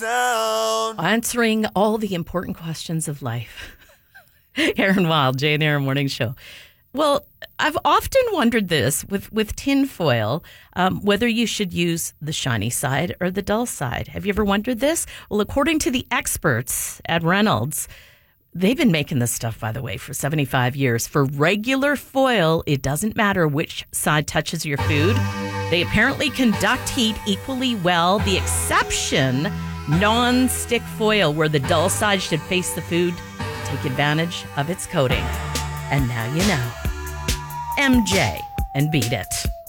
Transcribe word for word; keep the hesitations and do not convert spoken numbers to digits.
down. Answering all the important questions of life. Aaron Wild, Jay and Aaron Morning Show. Well, I've often wondered this with, with tin foil, um, whether you should use the shiny side or the dull side. Have you ever wondered this? Well, according to the experts at Reynolds, they've been making this stuff, by the way, for seventy-five years. For regular foil, it doesn't matter which side touches your food. They apparently conduct heat equally well. The exception, non-stick foil, where the dull side should face the food. Take advantage of its coating. And now you know. M J and Beat It.